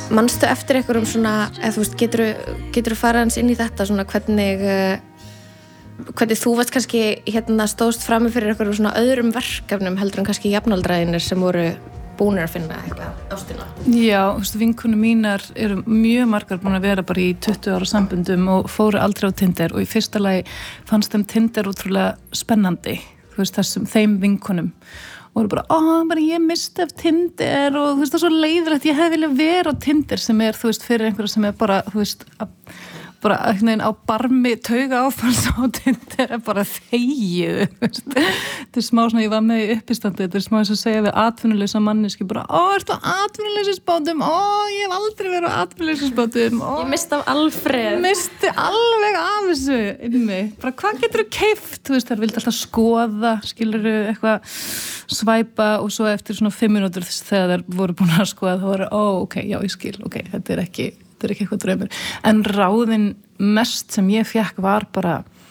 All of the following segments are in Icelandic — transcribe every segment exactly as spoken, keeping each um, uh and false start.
manstu eftir einhverjum svona, eða þú veist, getur getur þú fara hans inn í þetta svona hvernig hvernig þú veist kannski hérna stóðst frammi fyrir einhverjum svona öðrum verkefnum heldur en kannski jafnaldræðinir sem voru búnir að finna eitthvað ástina? Já, þú veist, vinkonur mínar eru mjög margar búin að vera bara í tuttugu ára samböndum og fóru aldrei á Tinder og í fyrsta lagi fannst þeim Tinder útrúlega spennandi, þú veist, þessum, þeim vinkonum og voru bara, ó, bara ég misti af Tinder og þú veist, það er svo leiðilegt, ég hefði viljað vera á Tinder sem er, þú veist, fyrir einhverja sem er bara, þú veist, að bara einhvern veginn á barmi tauga áfalls á Tinder er bara þegju þetta er smá svona, ég var með í uppistandi þetta er smá eins og segja við atvinnuleysa manneski bara, ó, ertu á atvinnuleysisbátum ó, ég hef aldrei verið á atvinnuleysisbátum ég misti af Alfreð misti alveg af þessu inni, bara hvað getur þú keypt þú veist, þær vildi alltaf skoða skilurðu eitthvað svæpa og svo eftir svona fimm mínútur þegar þær voru búin að skoða þá voru, ó, ok, já, ég skil, ok, þetta er ekki þetta er ekki eitthvað draumur, en ráðin mest sem ég fekk var bara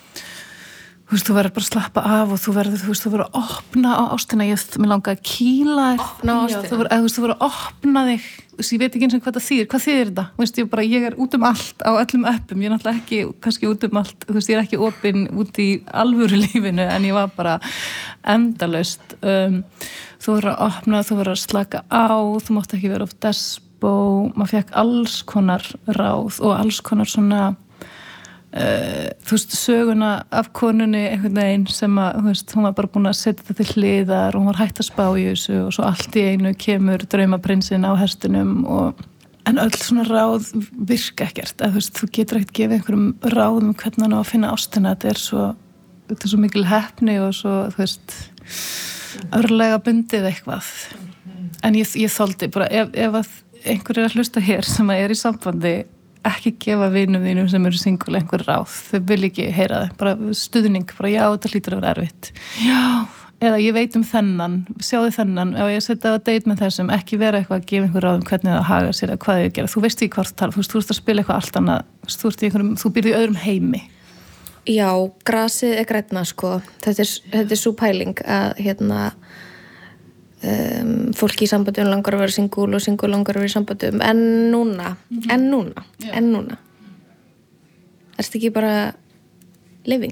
þú veist, þú verður bara að slappa af og þú verður, þú veist, þú verður að opna á ástina, ég, mér langaði að kýla opna á ástina, já, þú verður, þú veist, þú verður að opna þig, þú veist, ég veit ekki eins og hvað það þýðir, hvað þýðir þetta, þú veist, ég bara, ég er út um allt á öllum appum, ég er náttúrulega ekki, kannski út um allt, þú veist, ég er ekki opin út í alvöru lífinu, en ég var bara endalaust, um, þú verður að opna, þú verður að slaka á, þú mátt ekki vera of desp og maður fekk alls konar ráð og alls konar svona uh, þú veist, söguna af konunni einhvern veginn sem að, þú veist, hún var bara búin að setja þetta til hliðar og hún var hætt að spá í þessu og svo allt í einu kemur draumaprinsinn á hestunum og en öll svona ráð virka ekkert, að þú veist, þú getur ekkert gefið einhverjum ráðum hvernig hann á að finna ástina, þetta er svo þetta er svo mikil heppni og svo, þú veist örlega bundið eitthvað en ég, ég þoldi bara, ef, ef að einhver er að hlusta hér sem er í sambandi ekki gefa vinum þínum sem eru singul einhver ráð, þau vil ekki heyra það bara stuðning, bara já, þetta hlýtur að vera erfitt já, eða ég veit um þennan sjáðu þennan, ef ég setja á date með þessum, ekki vera eitthvað að gefa einhver ráð um hvernig það hagar sér eða hvað þau gera, þú veist ekki hvort tala, þú veist, þú veist að spila eitthvað allt annað þú veist, einhverjum, þú býrð í öðrum heimi Já, grasið er grænna sko, þetta er, þetta er svo pæling að hérna Um, fólki í sambandum langar að vera singul og singul langar að vera í sambandum en núna, mm-hmm. en núna, yeah. en núna erstu ekki bara living?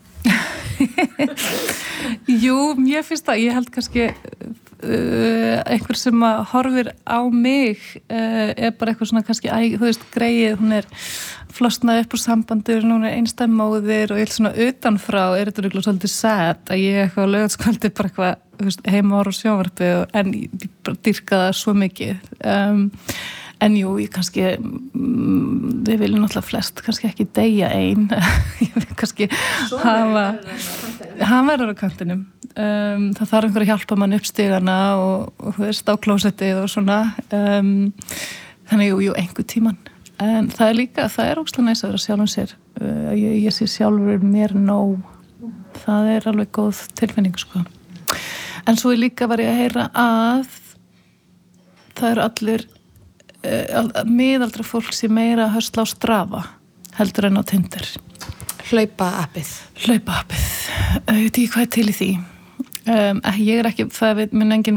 Jú, ég finnst það, ég held kannski uh, einhver sem að horfir á mig uh, er bara eitthvað svona kannski, æ, þú veist, greið, hún er flosnað upp úr sambandur, hún er einstæðmóðir og ég held svona utanfrá er þetta rúglega svolítið sad að ég eitthvað á laugardagskvöldi bara eitthvað heima ára á sjónvarpi en ég bara dýrka það svo mikið um, en jú, ég kannski mm, við viljum náttúrulega flest kannski ekki deyja ein ég vil kannski svo hafa hann verður á kantinum um, það þarf einhver að hjálpa mann upp stigana og, og þú veist á klósettið og svona um, þannig jú, jú, einhver tíman en það er líka, það er ógeðslega næs að vera sjálfum sér uh, ég, ég sé sjálfur mér nóg það er alveg góð tilfinning sko en svo líka var ég að heyra að það eru allir uh, miðaldra fólk sem meira að höstla á Strava heldur en á Tinder. Hlaupa appið. Hlaupa appið. Ég veit ekki hvað er til í því. Um, ég er ekki, það mun enginn